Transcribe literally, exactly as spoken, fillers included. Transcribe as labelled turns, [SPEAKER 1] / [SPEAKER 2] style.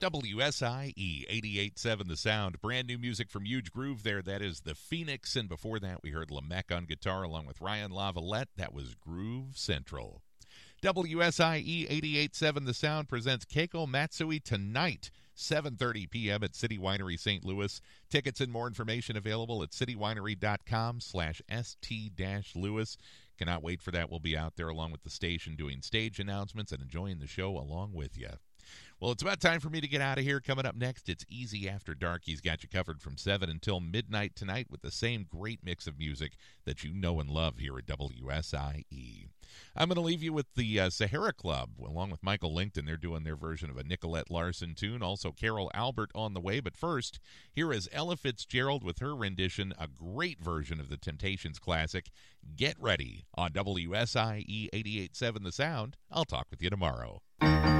[SPEAKER 1] W S I E eighty-eight point seven The Sound. Brand new music from Huge Groove there. That is The Phoenix. And before that, we heard Lamech on guitar along with Ryan Lavalette. That was Groove Central. W S I E eighty-eight point seven The Sound presents Keiko Matsui tonight, seven thirty p.m. at City Winery Saint Louis. Tickets and more information available at citywinery.com slash st-louis. Cannot wait for that. We'll be out there along with the station doing stage announcements and enjoying the show along with you. Well, it's about time for me to get out of here. Coming up next, it's Easy After Dark. He's got you covered from seven until midnight tonight with the same great mix of music that you know and love here at W S I E. I'm going to leave you with the uh, Sahara Club, along with Michael Linkton. They're doing their version of a Nicolette Larson tune. Also, Carol Albert on the way. But first, here is Ella Fitzgerald with her rendition, a great version of the Temptations classic, Get Ready, on W S I E eighty-eight point seven The Sound. I'll talk with you tomorrow.